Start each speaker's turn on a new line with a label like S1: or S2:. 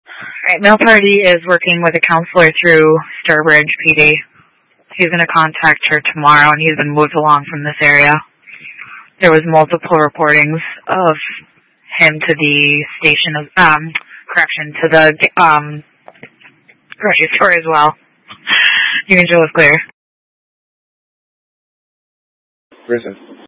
S1: Right, Mill Party is working with a counselor through Sturbridge PD. He's going to contact her tomorrow, and he's been moved along from this area. There was multiple reportings of him to the station of, to the, grocery store as well. You can show us clear.
S2: Prison.